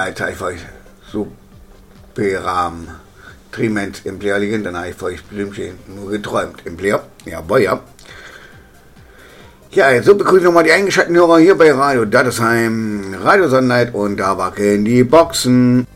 Ja, jetzt habe ich euch so beram Triment im Player liegen, dann habe ich euch bestimmt nur geträumt im Player. Jawohl, ja. Ja, so begrüße ich nochmal die eingeschalteten Hörer hier bei Radio Dattesheim, Radio Sonnenlight und da wackeln die Boxen.